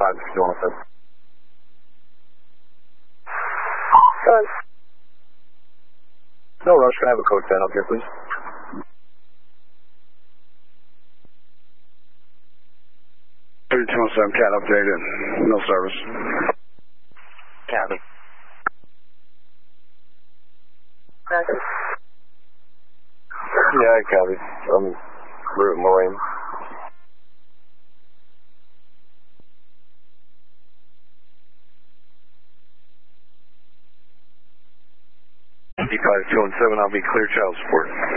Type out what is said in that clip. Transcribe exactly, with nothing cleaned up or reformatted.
five still on set. Go on. No rush, can I have a code ten up here, please? thirty-two oh seven, cat updated. No service. Copy. Copy. Yeah, I copy. I'm route Moraine. D five two one seven, I'll be clear child support.